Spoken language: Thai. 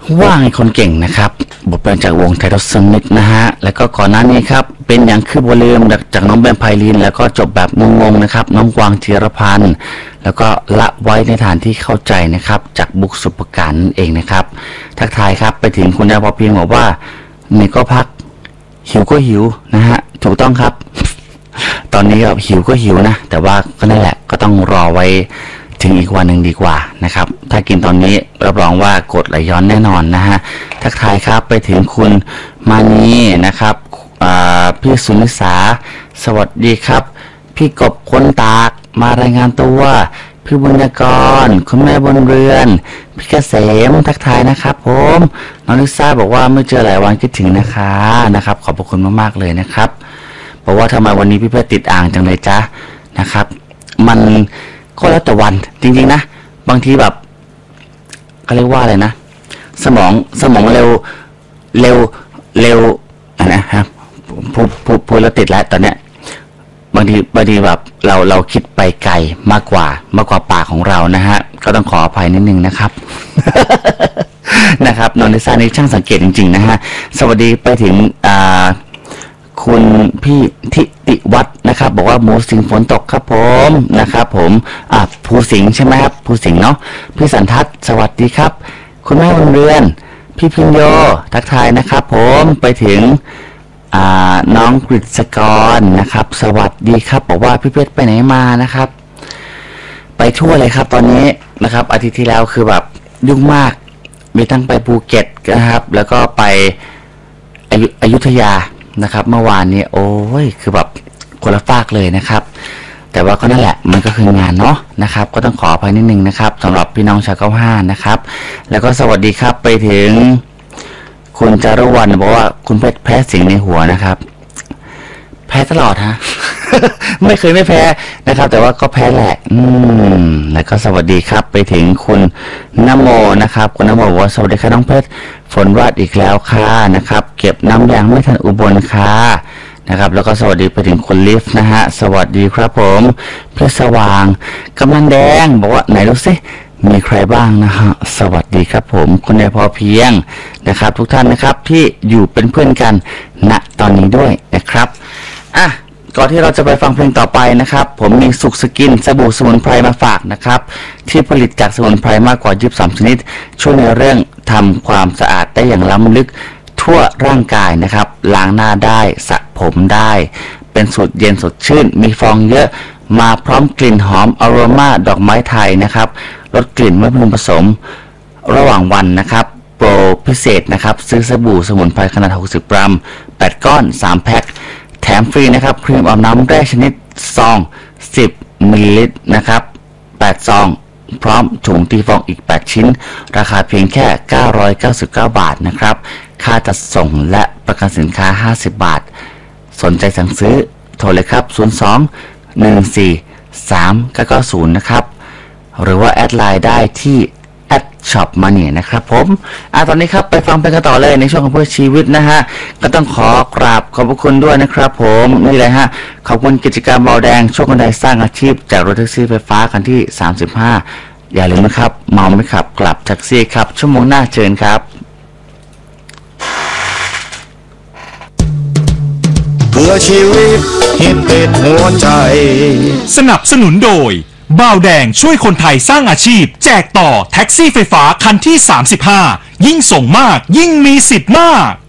ว่าไงคนเก่งนะครับบทเพลงจากวงไททอสมิธนะฮะแล้วก็ก่อนหน้านี้ครับเป็นอย่างคือบลืมจากน้องแบมไพลินแล้วก็จบแบบงงๆนะครับน้องกวางธีรพันธ์แล้วก็ละไว้ในฐานที่เข้าใจนะครับจากบุ๊กสุปการนั่นเองนะครับทักทายครับไปถึงคุณดาวพอเพียงบอกว่านี่ก็พักหิวก็หิวนะฮะถูกต้องครับตอนนี้หิวก็หิวนะแต่ว่าก็นั่นแหละก็ต้องรอไว้ถึงอีกวันหนึ่งดีกว่านะครับถ้ากินตอนนี้รับรองว่ากดไหลย้อนแน่นอนนะฮะทักทายครับไปถึงคุณมานีนะครับพี่สุนิสาสวัสดีครับพี่กบคนตากมารายงานตัวพี่บุญญากรคุณแม่บนเรือนพี่เกษมทักทายนะครับผมน้องลิซ่าบอกว่าไม่เจอหลายวันคิดถึงนะครับขอบพระคุณมากๆเลยนะครับบอกว่าทำไมวันนี้พี่เพชรติดอ่างจังเลยจ๊ะนะครับมันก็แล้วแต่วันจริงๆนะบางทีแบบเขาเรียกว่าอะไรนะสมองเร็วนะครับพูดแล้วติดแล้วตอนเนี้ยบางทีแบบเราคิดไปไกลมากกว่าปากของเรานะฮะก็ต้องขออภัยนิดนึงนะครับ นะครับนนทิสานี่ช่างสังเกตจริงๆนะฮะสวัสดีไปถึงคุณพี่ทิติวัฒน์นะครับบอกว่าหมูสิงฝนตกครับผมนะครับผมภูสิงใช่ไหมครับภูสิงเนาะพี่สันทัศน์สวัสดีครับคุณแม่บุญเรือนพี่พิญโยทักทายนะครับผมไปถึงน้องกฤษกรนะครับสวัสดีครับบอกว่าพี่เพชรไปไหนมานะครับไปทั่วเลยครับตอนนี้นะครับอาทิตย์ที่แล้วคือแบบยุ่งมากมีทั้งไปภูเก็ตนะครับแล้วก็ไปอยุธยานะครับเมื่อวานนี้โอ้ยคือแบบคนละฟากเลยนะครับแต่ว่าก็นั่นแหละมันก็คืองานเนาะนะครับก็ต้องขออภัยนิดนึงนะครับสำหรับพี่น้องชาว95นะครับแล้วก็สวัสดีครับไปถึงคุณจารุวรรณบอกว่าคุณเพชรแพ้สิ่งในหัวนะครับแพ้ตลอดฮะ ไม่เคยไม่แพ้นะครับแต่ว่าก็แพ้แหละแล้วก็สวัสดีครับไปถึงคุณนโมนะครับคุณนโมบอกว่าสวัสดีค่ะน้องเพชรฝนวาดอีกแล้วค่ะนะครับเก็บน้ำยางไม่ทันอุบลค่ะนะครับแล้วก็สวัสดีไปถึงคุณลิฟนะฮะสวัสดีครับผมเพชรสว่างกำลังแดงบอกว่าไหนดูสิมีใครบ้างนะฮะสวัสดีครับผมคุณนายพอเพียงนะครับทุกท่านนะครับที่อยู่เป็นเพื่อนกันณตอนนี้ด้วยนะครับก่อนที่เราจะไปฟังเพลงต่อไปนะครับผมมีสุขสกินสบู่สมุนไพรมาฝากนะครับที่ผลิตจากสมุนไพรมากกว่า23ชนิดช่วยในเรื่องทำความสะอาดได้อย่างล้ำลึกทั่วร่างกายนะครับล้างหน้าได้สระผมได้เป็นสูตรเย็นสดชื่นมีฟองเยอะมาพร้อมกลิ่นหอมอโรมาดอกไม้ไทยนะครับลดกลิ่นเมื่อผสมระหว่างวันนะครับโปรพิเศษนะครับซื้อสบู่สมุนไพรขนาด60 กรัม8ก้อน3แพ็คแถมฟรีนะครับครีมอาบน้ำแร่ชนิดซอง10 มิลลิลิตรนะครับ8ซองพร้อมถุงตีฟองอีก8ชิ้นราคาเพียงแค่999 บาทนะครับค่าจัดส่งและประกันสินค้า50 บาทสนใจสั่งซื้อโทรเลยครับ02-143-990นะครับหรือว่าแอดไลน์ได้ที่ช็อปมาเนี่ยนะครับผมตอนนี้ครับไปฟังเพลงกันต่อเลยในช่วงของเพื่อชีวิตนะฮะก็ต้องขอกราบขอบพระคุณด้วยนะครับผมนี่เลยฮะขอบคุณกิจการเบาแดงช่วยคนใดสร้างอาชีพจากรถแท็กซี่ไฟฟ้าคันที่35อย่าลืมนะครับเมาไม่ขับกลับแท็กซี่ครับชั่วโมงหน้าเชิญครับเพื่อชีวิตฮิตติดหัวใจสนับสนุนโดยบ่าวแดงช่วยคนไทยสร้างอาชีพแจกต่อแท็กซี่ไฟฟ้าคันที่35ยิ่งส่งมากยิ่งมีสิทธิ์มาก